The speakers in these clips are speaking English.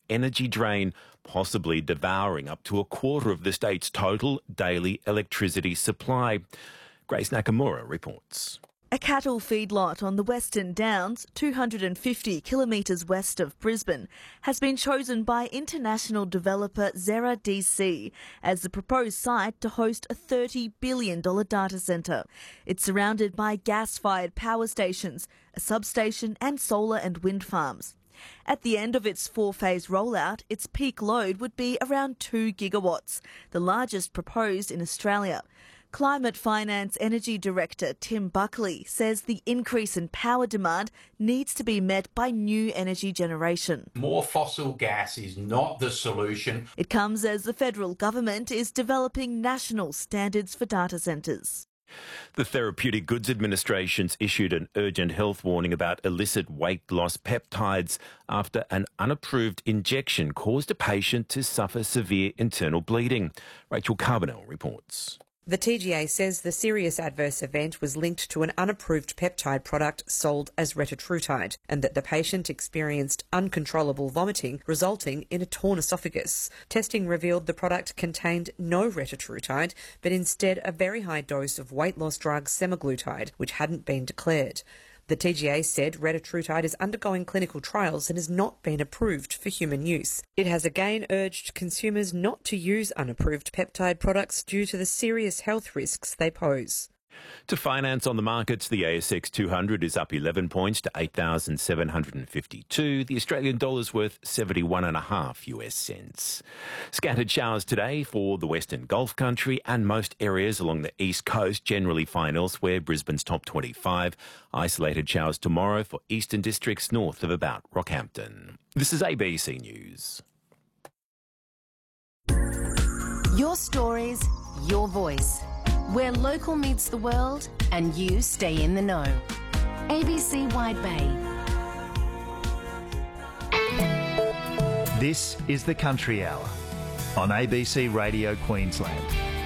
energy drain, possibly devouring up to a quarter of the state's total daily electricity supply. Grace Nakamura reports. A cattle feedlot on the Western Downs, 250 kilometres west of Brisbane, has been chosen by international developer Zera DC as the proposed site to host a $30 billion data centre. It's surrounded by gas-fired power stations, a substation and solar and wind farms. At the end of its four-phase rollout, its peak load would be around 2 gigawatts, the largest proposed in Australia. Climate Finance Energy Director Tim Buckley says the increase in power demand needs to be met by new energy generation. More fossil gas is not the solution. It comes as the federal government is developing national standards for data centres. The Therapeutic Goods Administration's issued an urgent health warning about illicit weight loss peptides after an unapproved injection caused a patient to suffer severe internal bleeding. Rachel Carbonell reports. The TGA says the serious adverse event was linked to an unapproved peptide product sold as retatrutide and that the patient experienced uncontrollable vomiting resulting in a torn esophagus. Testing revealed the product contained no retatrutide but instead a very high dose of weight loss drug semaglutide, which hadn't been declared. The TGA said retatrutide is undergoing clinical trials and has not been approved for human use. It has again urged consumers not to use unapproved peptide products due to the serious health risks they pose. To finance on the markets, the ASX 200 is up 11 points to 8,752. The Australian dollar's worth 71.5 US cents. Scattered showers today for the Western Gulf country and most areas along the east coast, generally fine elsewhere, Brisbane's top 25. Isolated showers tomorrow for eastern districts north of about Rockhampton. This is ABC News. Your stories, your voice. Where local meets the world and you stay in the know. ABC Wide Bay. This is the Country Hour on ABC Radio Queensland.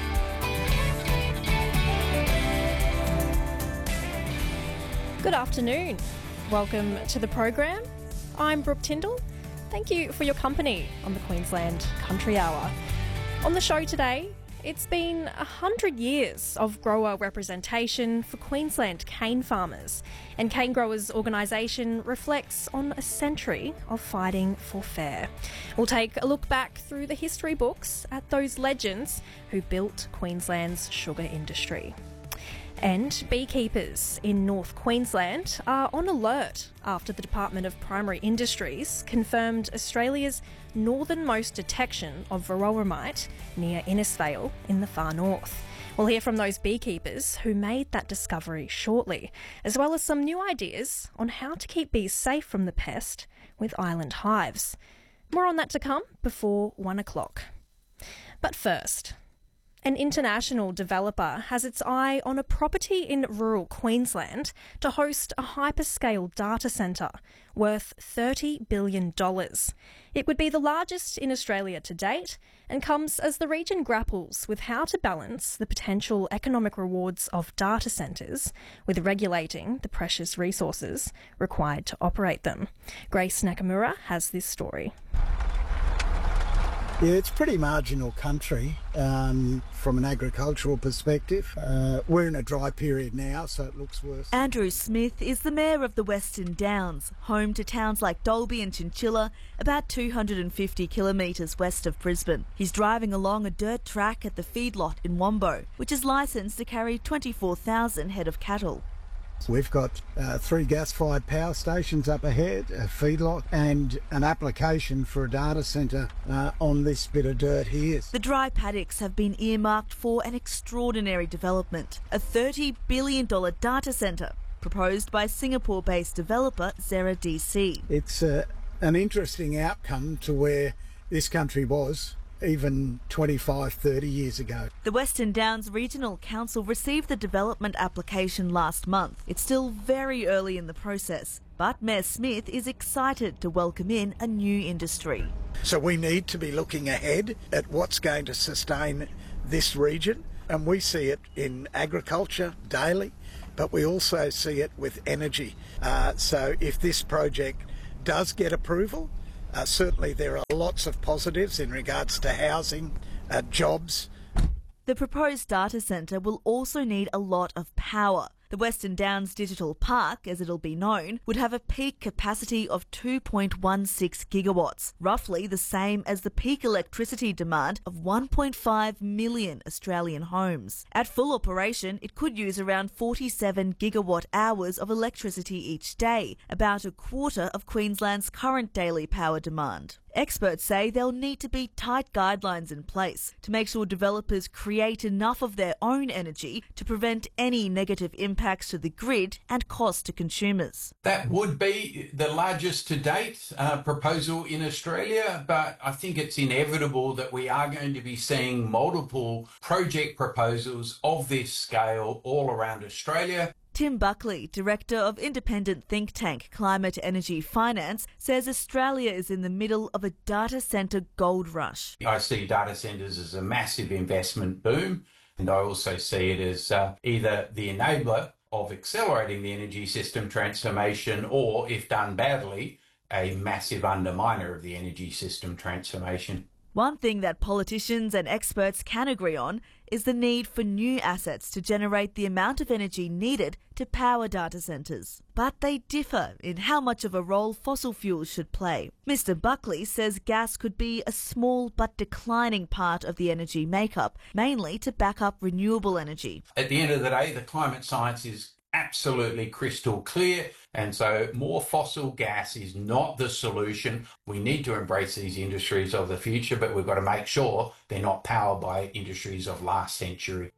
Good afternoon. Welcome to the program. I'm Brooke Tyndall. Thank you for your company on the Queensland Country Hour. On the show today, it's been 100 years of grower representation for Queensland cane farmers, and Cane Growers Organisation reflects on a century of fighting for fair. We'll take a look back through the history books at those legends who built Queensland's sugar industry. And beekeepers in North Queensland are on alert after the Department of Primary Industries confirmed Australia's northernmost detection of varroa mite near Innisfail in the far north. We'll hear from those beekeepers who made that discovery shortly, as well as some new ideas on how to keep bees safe from the pest with island hives. More on that to come before 1 o'clock. But first, an international developer has its eye on a property in rural Queensland to host a hyperscale data centre worth $30 billion. It would be the largest in Australia to date and comes as the region grapples with how to balance the potential economic rewards of data centres with regulating the precious resources required to operate them. Grace Nakamura has this story. Yeah, it's pretty marginal country from an agricultural perspective. We're in a dry period now, so it looks worse. Andrew Smith is the mayor of the Western Downs, home to towns like Dalby and Chinchilla, about 250 kilometres west of Brisbane. He's driving along a dirt track at the feedlot in Wombo, which is licensed to carry 24,000 head of cattle. We've got 3 gas-fired power stations up ahead, a feedlot, and an application for a data centre on this bit of dirt here. The dry paddocks have been earmarked for an extraordinary development, a $30 billion data centre proposed by Singapore-based developer Zera DC. It's an interesting outcome to where this country was even 25, 30 years ago. The Western Downs Regional Council received the development application last month. It's still very early in the process, but Mayor Smith is excited to welcome in a new industry. So we need to be looking ahead at what's going to sustain this region, and we see it in agriculture daily, but we also see it with energy. So if this project does get approval, Certainly there are lots of positives in regards to housing, jobs. The proposed data centre will also need a lot of power. The Western Downs Digital Park, as it'll be known, would have a peak capacity of 2.16 gigawatts, roughly the same as the peak electricity demand of 1.5 million Australian homes. At full operation, it could use around 47 gigawatt hours of electricity each day, about a quarter of Queensland's current daily power demand. Experts say there'll need to be tight guidelines in place to make sure developers create enough of their own energy to prevent any negative impacts to the grid and cost to consumers. That would be the largest to date proposal in Australia, but I think it's inevitable that we are going to be seeing multiple project proposals of this scale all around Australia. Tim Buckley, Director of independent think tank Climate Energy Finance, says Australia is in the middle of a data centre gold rush. I see data centres as a massive investment boom, and I also see it as either the enabler of accelerating the energy system transformation or, if done badly, a massive underminer of the energy system transformation. One thing that politicians and experts can agree on is the need for new assets to generate the amount of energy needed to power data centres. But they differ in how much of a role fossil fuels should play. Mr Buckley says gas could be a small but declining part of the energy makeup, mainly to back up renewable energy. At the end of the day, the climate science is absolutely crystal clear, and so more fossil gas is not the solution. We need to embrace these industries of the future, but we've got to make sure they're not powered by industries of last century.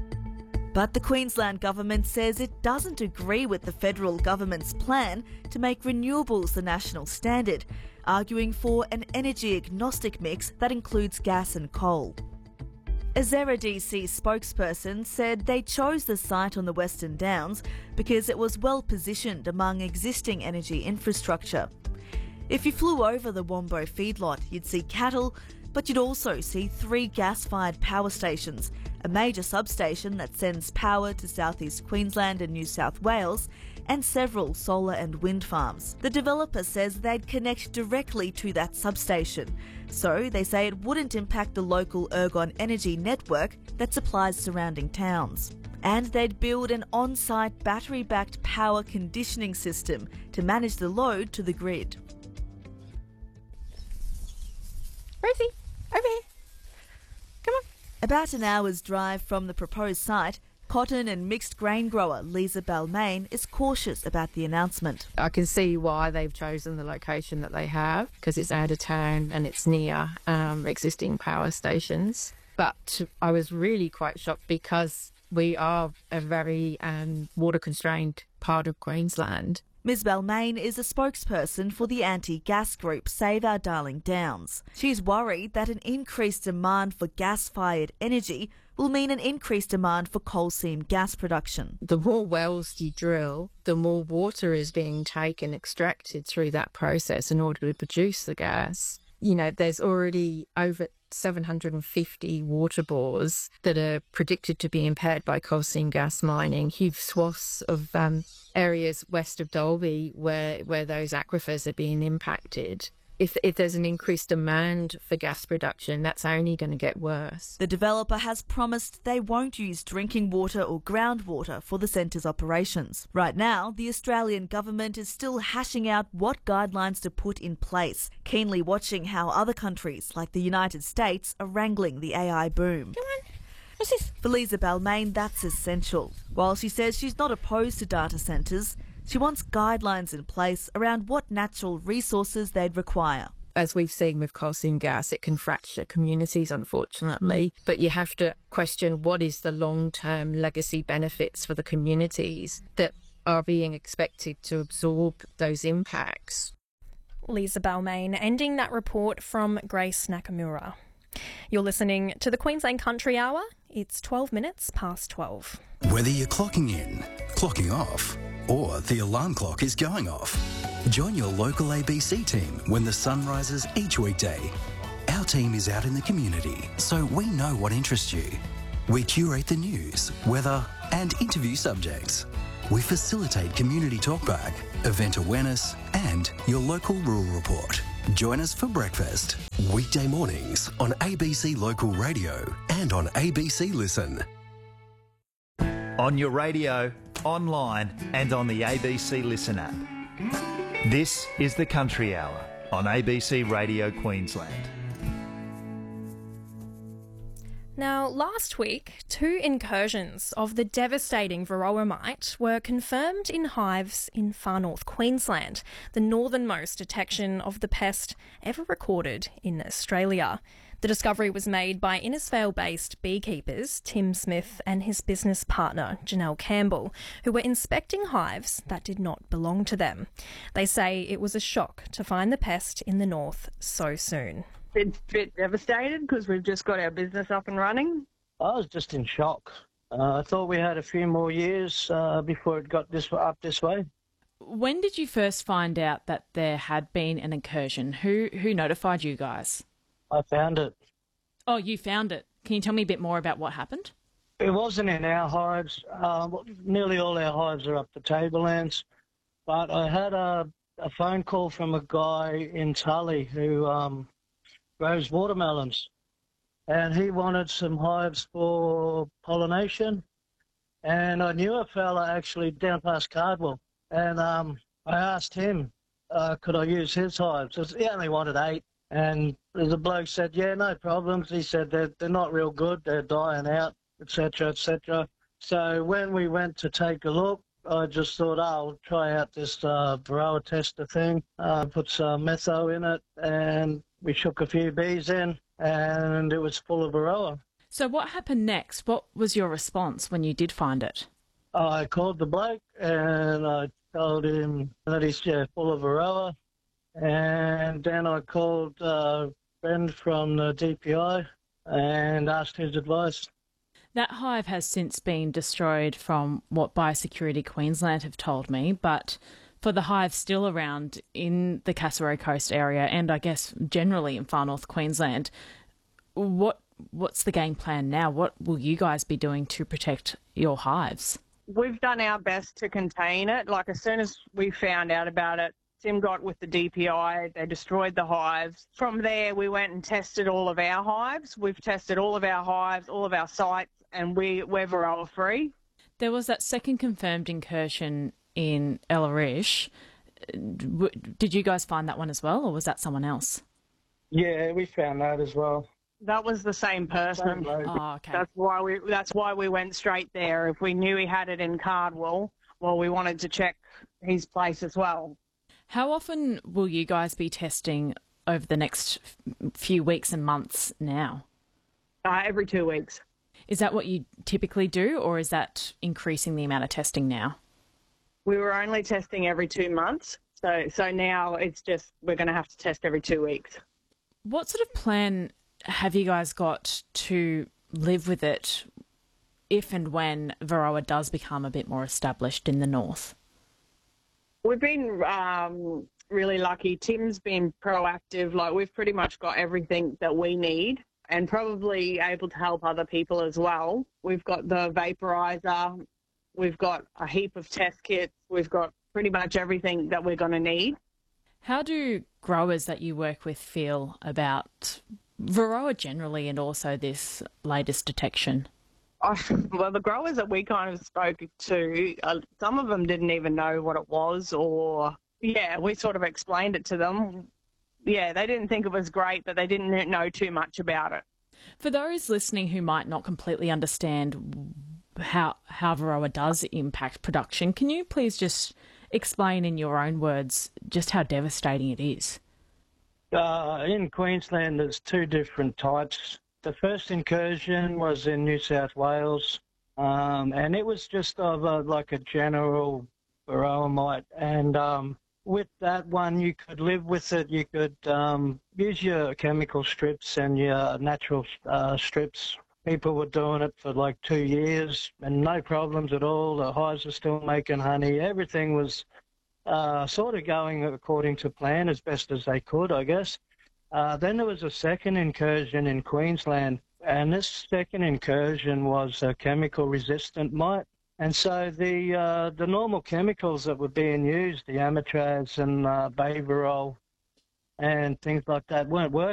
But the Queensland government says it doesn't agree with the federal government's plan to make renewables the national standard, arguing for an energy agnostic mix that includes gas and coal. A Zera DC spokesperson said they chose the site on the Western Downs because it was well positioned among existing energy infrastructure. If you flew over the Wombo feedlot, you'd see cattle, but you'd also see 3 gas-fired power stations, a major substation that sends power to southeast Queensland and New South Wales, and several solar and wind farms. The developer says they'd connect directly to that substation, so they say it wouldn't impact the local Ergon Energy network that supplies surrounding towns. And they'd build an on-site battery-backed power conditioning system to manage the load to the grid. Rosie, over here. Come on. About an hour's drive from the proposed site, cotton and mixed grain grower Lisa Balmain is cautious about the announcement. I can see why they've chosen the location that they have, because it's out of town and it's near existing power stations. But I was really quite shocked because we are a very water-constrained part of Queensland. Ms Balmain is a spokesperson for the anti-gas group Save Our Darling Downs. She's worried that an increased demand for gas-fired energy will mean an increased demand for coal seam gas production. The more wells you drill, the more water is being taken, extracted through that process in order to produce the gas. You know, there's already over 750 water bores that are predicted to be impaired by coal seam gas mining. Huge swaths of areas west of Dalby where those aquifers are being impacted. If there's an increased demand for gas production, that's only going to get worse. The developer has promised they won't use drinking water or groundwater for the centre's operations. Right now, the Australian government is still hashing out what guidelines to put in place, keenly watching how other countries, like the United States, are wrangling the AI boom. Come on. What's this? For Lisa Balmain, that's essential. While she says she's not opposed to data centres, she wants guidelines in place around what natural resources they'd require. As we've seen with coal seam gas, it can fracture communities, unfortunately. But you have to question what is the long-term legacy benefits for the communities that are being expected to absorb those impacts. Lisa Balmain ending that report from Grace Nakamura. You're listening to the Queensland Country Hour. It's 12 minutes past 12. Whether you're clocking in, clocking off, or the alarm clock is going off, join your local ABC team when the sun rises each weekday. Our team is out in the community, so we know what interests you. We curate the news, weather, and interview subjects. We facilitate community talkback, event awareness, and your local rural report. Join us for breakfast. Weekday mornings on ABC Local Radio and on ABC Listen. On your radio, online and on the ABC Listen app. This is the Country Hour on ABC Radio Queensland. Now, last week, 2 incursions of the devastating varroa mite were confirmed in hives in far north Queensland, the northernmost detection of the pest ever recorded in Australia. The discovery was made by Innisfail-based beekeepers Tim Smith and his business partner Janelle Campbell, who were inspecting hives that did not belong to them. They say it was a shock to find the pest in the north so soon. It's a bit devastated because we've just got our business up and running. I was just in shock. I thought we had a few more years before it got up this way. When did you first find out that there had been an incursion? Who notified you guys? I found it. Oh, you found it. Can you tell me a bit more about what happened? It wasn't in our hives. Nearly all our hives are up to tablelands. But I had a phone call from a guy in Tully who grows watermelons, and he wanted some hives for pollination, and I knew a fella actually down past Cardwell, and I asked him could I use his hives. He only wanted 8, and the bloke said, yeah, no problems. He said they're not real good, they're dying out, etc., etc. So when we went to take a look, I just thought, I'll try out this varroa tester thing, put some metho in it, and we shook a few bees in, and it was full of varroa. So what happened next? What was your response when you did find it? I called the bloke, and I told him that he's full of varroa, and then I called Ben from the DPI and asked his advice. That hive has since been destroyed from what Biosecurity Queensland have told me, but for the hives still around in the Cassowary Coast area and I guess generally in far north Queensland, what's the game plan now? What will you guys be doing to protect your hives? We've done our best to contain it. Like, as soon as we found out about it, Tim got with the DPI, they destroyed the hives. From there, we went and tested all of our hives. We've tested all of our hives, all of our sites, and we're varroa free. There was that second confirmed incursion in Ellarish. Did you guys find that one as well, or was that someone else? Yeah, we found that as well. That was the same person. Oh, okay. That's why we went straight there. If we knew he had it in Cardwell, well, we wanted to check his place as well. How often will you guys be testing over the next few weeks and months now? Every 2 weeks. Is that what you typically do, or is that increasing the amount of testing now? We were only testing every 2 months, so now it's just we're going to have to test every 2 weeks. What sort of plan have you guys got to live with it if and when varroa does become a bit more established in the north? We've been really lucky. Tim's been proactive. Like, we've pretty much got everything that we need and probably able to help other people as well. We've got the vaporizer. We've got a heap of test kits. We've got pretty much everything that we're going to need. How do growers that you work with feel about varroa generally and also this latest detection? Well, the growers that we kind of spoke to, some of them didn't even know what it was, or, we sort of explained it to them. Yeah, they didn't think it was great, but they didn't know too much about it. For those listening who might not completely understand how varroa does impact production, can you please just explain in your own words just how devastating it is? In Queensland, there's 2 different types. The first incursion was in New South Wales, and it was just of a general varroa mite. And with that one, you could live with it. You could use your chemical strips and your natural strips. People were doing it for like 2 years and no problems at all. The hives were still making honey. Everything was sort of going according to plan as best as they could, I guess. Then there was a second incursion in Queensland, and this second incursion was a chemical-resistant mite. And so the normal chemicals that were being used, the Amitraz and Baverol, and things like that weren't working.